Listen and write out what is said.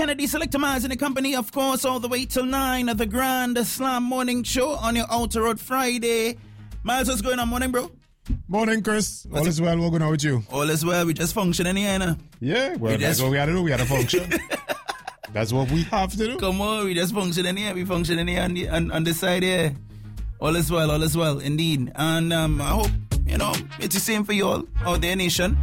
Kennedy Selector Miles in the company, of course, all the way till 9 at the Grand Slam Morning Show on your Outer Road Friday. Miles, what's going on? Morning, bro. Morning, Chris. All is well. What's going on with you? All is well. We just functioning here, no? Yeah, well, that's what we had to do. We had to function. That's what we have to do. Come on, we just functioning here. We functioning here on the side here. All is well, indeed. And I hope, it's the same for you all out there, nation.